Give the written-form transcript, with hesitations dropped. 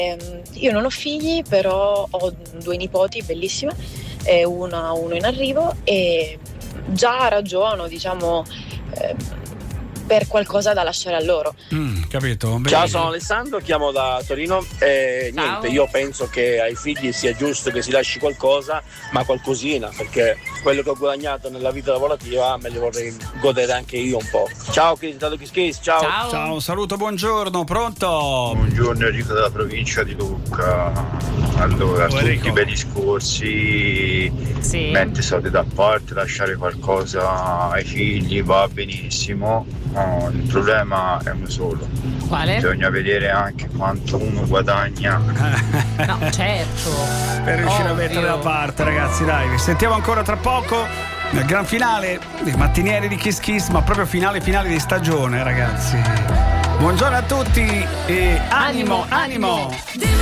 Io non ho figli, però ho 2 nipoti bellissime, uno in arrivo, e già ragiono, diciamo, per qualcosa da lasciare a loro. Capito? Bene. Ciao, sono Alessandro, chiamo da Torino e niente, io penso che ai figli sia giusto che si lasci qualcosa, ma qualcosina, perché quello che ho guadagnato nella vita lavorativa me li vorrei godere anche io un po'. Ciao, Kiss, ciao. Ciao, saluto, buongiorno, pronto? Buongiorno, Enrico dalla provincia di Lucca. Allora, tutti Enrico. i bei discorsi, mente soldi da parte, lasciare qualcosa ai figli va benissimo. No, il problema è uno solo. Quale? Bisogna vedere anche quanto uno guadagna. No, certo. Per riuscire a mettere da parte, ragazzi, dai, vi sentiamo ancora tra poco nel gran finale dei mattinieri di Kiss Kiss, ma proprio finale di stagione, ragazzi. Buongiorno a tutti e animo.